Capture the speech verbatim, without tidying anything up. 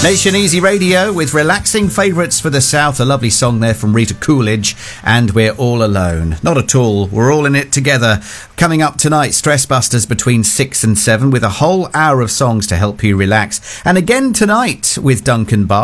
Nation Easy Radio with relaxing favourites for the South. A lovely song there from Rita Coolidge, and We're All Alone. Not at all. We're all in it together. Coming up tonight, Stress Busters between six and seven with a whole hour of songs to help you relax. And again tonight with Duncan Barr.